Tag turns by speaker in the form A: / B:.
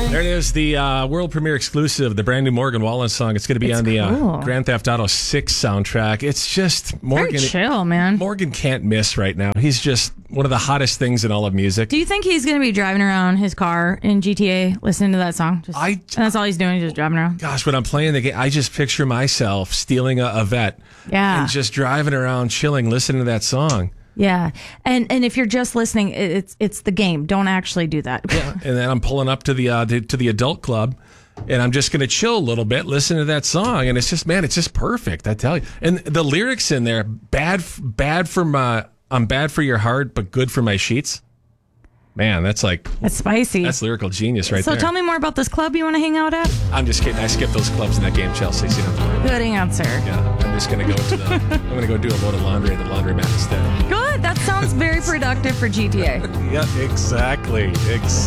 A: There it is, the world premiere exclusive, the brand new Morgan Wallen song. It's going to be on the Grand Theft Auto 6 soundtrack. It's just Morgan.
B: Very chill, man.
A: Morgan can't miss right now. He's just one of the hottest things in all of music.
B: Do you think he's going to be driving around his car in GTA listening to that song? And that's all he's doing, just driving around?
A: Gosh, when I'm playing the game, I just picture myself stealing a Vette and just driving around, chilling, listening to that song.
B: Yeah, and if you're just listening, it's the game. Don't actually do that.
A: Yeah, and then I'm pulling up to the adult club, and I'm just going to chill a little bit, listen to that song, and it's just perfect. I tell you, and the lyrics in there, I'm bad for your heart, but good for my sheets. Man, that's
B: spicy.
A: That's lyrical genius right
B: there.
A: there.
B: So tell me more about this club you want to hang out at.
A: I'm just kidding. I skipped those clubs in that game, Chelsea. So you don't have to worry.
B: Good answer.
A: Yeah, I'm just going to go I'm going to go do a load of laundry at the laundromat instead.
B: Good. That sounds very productive for GTA.
A: Yeah, exactly.